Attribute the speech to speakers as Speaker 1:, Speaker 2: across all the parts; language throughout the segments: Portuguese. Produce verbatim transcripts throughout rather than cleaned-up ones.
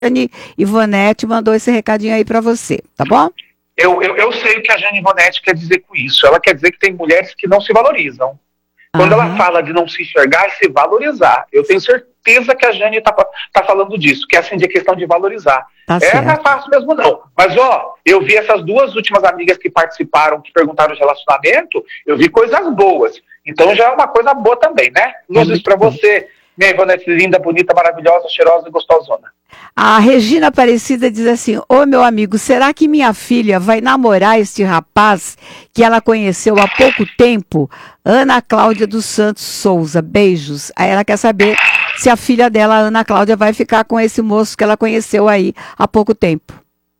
Speaker 1: Jane Ivonete mandou esse recadinho aí para você, tá bom?
Speaker 2: Eu, eu, eu sei o que a Jane Ivonete quer dizer com isso. Ela quer dizer que tem mulheres que não se valorizam. Quando
Speaker 1: Aham.
Speaker 2: ela fala de não se enxergar e se valorizar, eu tenho certeza que a Jane está tá falando disso, que é assim, de questão de valorizar.
Speaker 1: Tá
Speaker 2: É, não é
Speaker 1: certo.
Speaker 2: fácil mesmo não. Mas, ó, eu vi essas duas últimas amigas que participaram, que perguntaram de relacionamento, eu vi coisas boas. Então já é uma coisa boa também, né? Luzes
Speaker 1: muito
Speaker 2: para
Speaker 1: bom.
Speaker 2: você, minha Ivonete linda, bonita, maravilhosa, cheirosa e gostosona.
Speaker 1: A Regina Aparecida diz assim: ô meu amigo, será que minha filha vai namorar este rapaz que ela conheceu há pouco tempo? Ana Cláudia dos Santos Souza, beijos. Aí ela quer saber se a filha dela, Ana Cláudia, vai ficar com esse moço que ela conheceu aí há pouco tempo.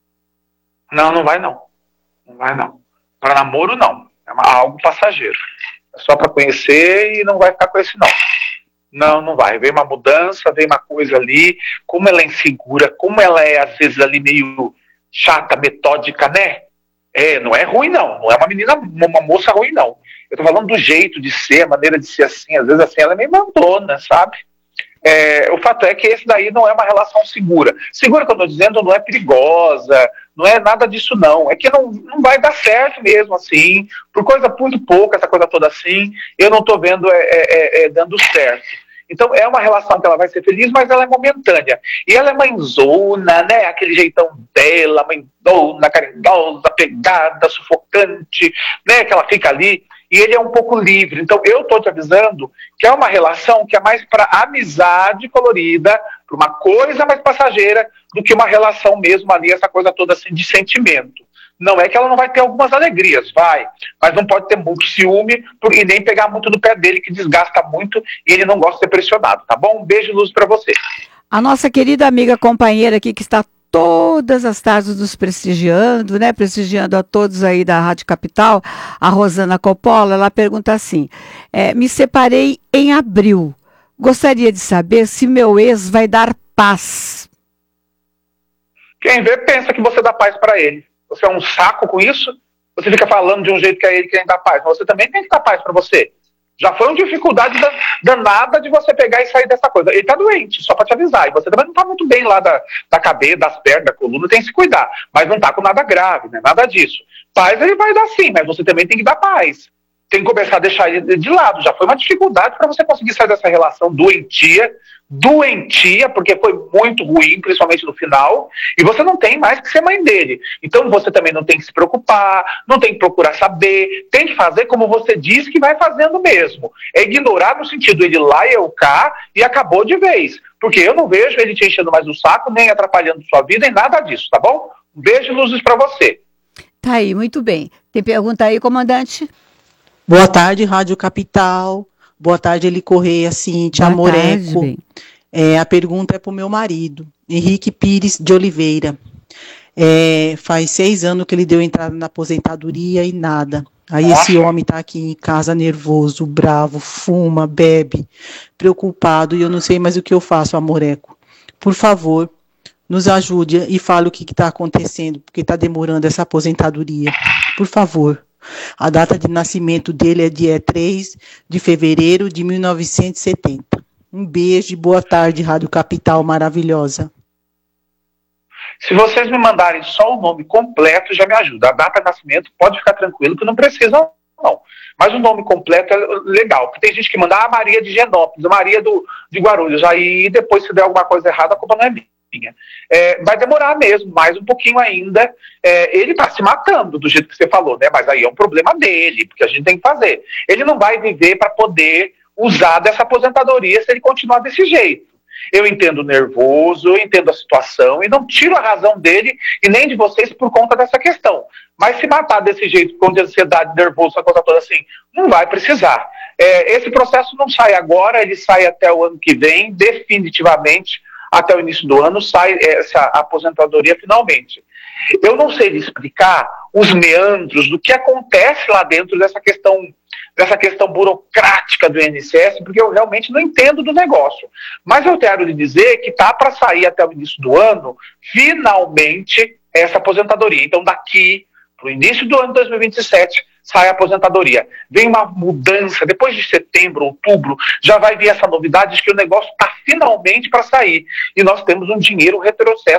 Speaker 2: Não, não vai não. Não vai não. Para namoro, não. É uma, algo passageiro. É só para conhecer e não vai ficar com esse não. Não, não vai. Vem uma mudança, vem uma coisa ali. Como ela é insegura, como ela é, às vezes, ali meio chata, metódica, né? É, não é ruim, não. Não é uma menina, uma moça ruim, não. Eu tô falando do jeito de ser, a maneira de ser assim. Às vezes, assim, ela é meio mandona, sabe? É, o fato é que esse daí não é uma relação segura. Segura, que eu estou dizendo, não é perigosa, não é nada disso, não. É que não, não vai dar certo mesmo, assim, por coisa muito pouca, essa coisa toda assim, eu não estou vendo é, é, é, dando certo. Então, é uma relação que ela vai ser feliz, mas ela é momentânea. E ela é mãezona, né? Aquele jeitão dela, mãezona, carinhosa, pegada, sufocante, né? Que ela fica ali. E ele é um pouco livre. Então, eu estou te avisando que é uma relação que é mais para amizade colorida, para uma coisa mais passageira, do que uma relação mesmo ali, essa coisa toda assim de sentimento. Não é que ela não vai ter algumas alegrias, vai, mas não pode ter muito ciúme e nem pegar muito no pé dele, que desgasta muito e ele não gosta de ser pressionado, tá bom? Um beijo e luz para você.
Speaker 1: A nossa querida amiga companheira aqui, que está todas as tardes nos prestigiando, né? Prestigiando a todos aí da Rádio Capital, a Rosana Coppola, ela pergunta assim: é, me separei em abril. Gostaria de saber se meu ex vai dar paz.
Speaker 2: Quem vê pensa que você dá paz para ele. Você é um saco com isso? Você fica falando de um jeito que é ele que dá paz, mas você também tem que dar paz para você. Já foi uma dificuldade danada de você pegar e sair dessa coisa. Ele tá doente, só para te avisar. E você também não tá muito bem lá da, da cabeça, das pernas, da coluna, tem que se cuidar. Mas não tá com nada grave, né? Nada disso. Paz ele vai dar sim, mas você também tem que dar paz. Tem que começar a deixar ele de lado. Já foi uma dificuldade para você conseguir sair dessa relação doentia, doentia, porque foi muito ruim, principalmente no final, e você não tem mais que ser mãe dele. Então você também não tem que se preocupar, não tem que procurar saber, tem que fazer como você diz que vai fazendo mesmo. É ignorar no sentido ele lá e eu cá, e acabou de vez. Porque eu não vejo ele te enchendo mais o saco, nem atrapalhando sua vida, nem nada disso, tá bom? Um beijo e luzes para você.
Speaker 1: Tá aí, muito bem. Tem pergunta aí, comandante?
Speaker 3: Boa tarde, Rádio Capital. Boa tarde, Eli Correia, Cíntia, Amoreco. É, a pergunta é para o meu marido, Henrique Pires de Oliveira. É, faz seis anos que ele deu entrada na aposentadoria e nada. Aí Nossa. Esse homem está aqui em casa nervoso, bravo, fuma, bebe, preocupado, e eu não sei mais o que eu faço, Amoreco. Por favor, nos ajude e fale o que está acontecendo, porque está demorando essa aposentadoria. Por favor. A data de nascimento dele é dia três de fevereiro de mil novecentos e setenta. Um beijo e boa tarde, Rádio Capital maravilhosa.
Speaker 2: Se vocês me mandarem só o nome completo, já me ajuda. A data de nascimento, pode ficar tranquilo que não precisa, não. Mas o nome completo é legal. Porque tem gente que manda a Maria de Genópolis, a Maria do, de Guarulhos. Aí depois, se der alguma coisa errada, a culpa não é minha. É, vai demorar mesmo, mais um pouquinho ainda. É, ele está se matando, do jeito que você falou, né? Mas aí é um problema dele, porque a gente tem que fazer. Ele não vai viver para poder usar dessa aposentadoria se ele continuar desse jeito. Eu entendo o nervoso, eu entendo a situação e não tiro a razão dele e nem de vocês por conta dessa questão. Mas se matar desse jeito, com ansiedade, nervoso, essa coisa toda assim, não vai precisar. É, esse processo não sai agora, ele sai até o ano que vem, definitivamente. Até o início do ano sai essa aposentadoria finalmente. Eu não sei explicar os meandros do que acontece lá dentro dessa questão, dessa questão burocrática do I N S S, porque eu realmente não entendo do negócio. Mas eu quero lhe dizer que está para sair até o início do ano, finalmente, essa aposentadoria. Então, daqui para o início do ano de dois mil e vinte e sete, sai a aposentadoria. Vem uma mudança, depois de setembro, outubro, já vai vir essa novidade de que o negócio está finalmente para sair. E nós temos um dinheiro retrocesso